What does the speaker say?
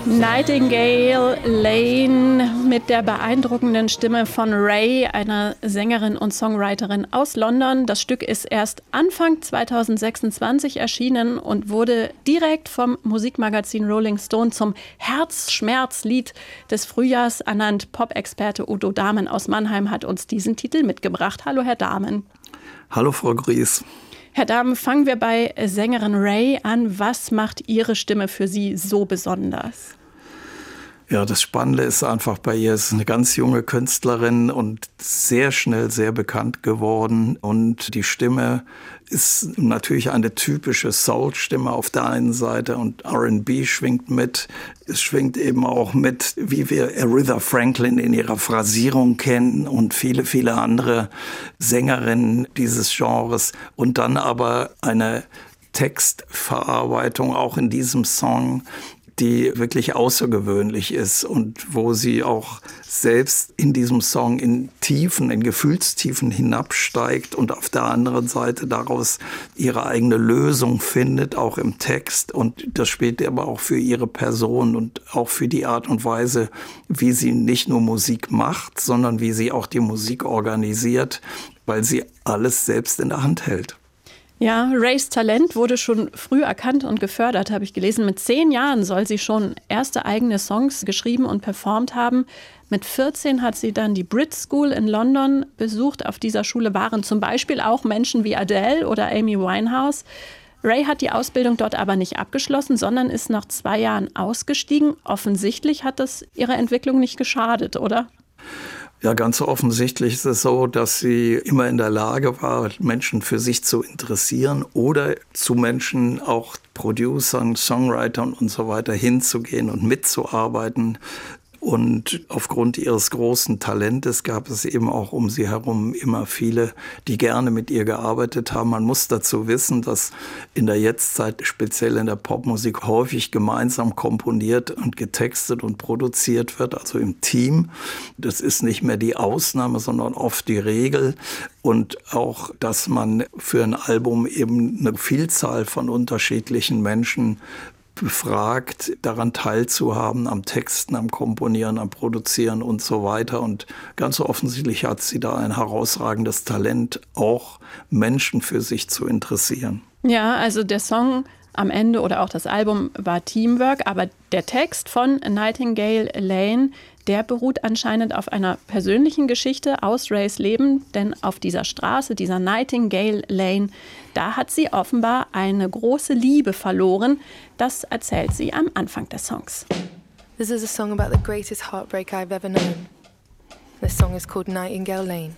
Nightingale Lane mit der beeindruckenden Stimme von Ray, einer Sängerin und Songwriterin aus London. Das Stück ist erst Anfang 2026 erschienen und wurde direkt vom Musikmagazin Rolling Stone zum Herzschmerzlied des Frühjahrs ernannt. Pop-Experte Udo Dahmen aus Mannheim hat uns diesen Titel mitgebracht. Hallo, Herr Dahmen. Hallo, Frau Gries. Herr Dahmen, fangen wir bei Sängerin Ray an. Was macht Ihre Stimme für Sie so besonders? Ja, das Spannende ist einfach bei ihr, es ist eine ganz junge Künstlerin und sehr schnell sehr bekannt geworden. Und die Stimme ist natürlich eine typische Soul-Stimme auf der einen Seite und R&B schwingt mit. Es schwingt eben auch mit, wie wir Aretha Franklin in ihrer Phrasierung kennen und viele, viele andere Sängerinnen dieses Genres. Und dann aber eine Textverarbeitung auch in diesem Song, die wirklich außergewöhnlich ist und wo sie auch selbst in diesem Song in Tiefen, in Gefühlstiefen hinabsteigt und auf der anderen Seite daraus ihre eigene Lösung findet, auch im Text. Und das spielt aber auch für ihre Person und auch für die Art und Weise, wie sie nicht nur Musik macht, sondern wie sie auch die Musik organisiert, weil sie alles selbst in der Hand hält. Ja, Rays Talent wurde schon früh erkannt und gefördert, habe ich gelesen. Mit 10 Jahren soll sie schon erste eigene Songs geschrieben und performt haben. Mit 14 hat sie dann die Brit School in London besucht. Auf dieser Schule waren zum Beispiel auch Menschen wie Adele oder Amy Winehouse. Ray hat die Ausbildung dort aber nicht abgeschlossen, sondern ist nach 2 Jahren ausgestiegen. Offensichtlich hat das ihrer Entwicklung nicht geschadet, oder? Ja, ganz offensichtlich ist es so, dass sie immer in der Lage war, Menschen für sich zu interessieren oder zu Menschen, auch Producern, Songwritern und so weiter hinzugehen und mitzuarbeiten. Und aufgrund ihres großen Talentes gab es eben auch um sie herum immer viele, die gerne mit ihr gearbeitet haben. Man muss dazu wissen, dass in der Jetztzeit, speziell in der Popmusik, häufig gemeinsam komponiert und getextet und produziert wird, also im Team. Das ist nicht mehr die Ausnahme, sondern oft die Regel. Und auch, dass man für ein Album eben eine Vielzahl von unterschiedlichen Menschen befragt, daran teilzuhaben, am Texten, am Komponieren, am Produzieren und so weiter. Und ganz offensichtlich hat sie da ein herausragendes Talent, auch Menschen für sich zu interessieren. Ja, also der Song am Ende oder auch das Album war Teamwork, aber der Text von Nightingale Lane, der beruht anscheinend auf einer persönlichen Geschichte aus Rays Leben, denn auf dieser Straße, dieser Nightingale Lane, da hat sie offenbar eine große Liebe verloren. Das erzählt sie am Anfang des Songs. This is a song about the greatest heartbreak I've ever known. This song is called Nightingale Lane.